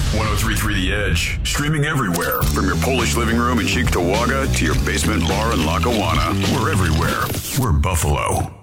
1033 The Edge. Streaming everywhere. From your Polish living room in Cheektowaga to your basement bar in Lackawanna. We're everywhere. We're Buffalo.